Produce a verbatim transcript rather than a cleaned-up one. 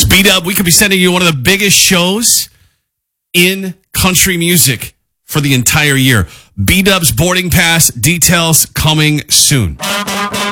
B-Dub, we could be sending you one of the biggest shows in country music for the entire year. B-Dub's boarding pass details coming soon.